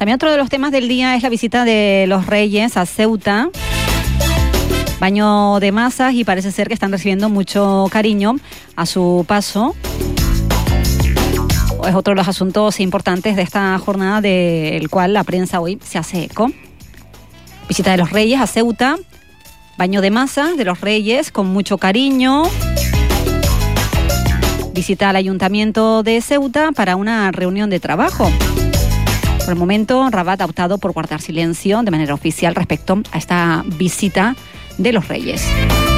También otro de los temas del día es la visita de los Reyes a Ceuta. Baño de masas y parece ser que están recibiendo mucho cariño a su paso. Es otro de los asuntos importantes de esta jornada del cual la prensa hoy se hace eco. Visita de los Reyes a Ceuta. Baño de masas de los Reyes con mucho cariño. Visita al Ayuntamiento de Ceuta para una reunión de trabajo. Por el momento, Rabat ha optado por guardar silencio de manera oficial respecto a esta visita de los Reyes.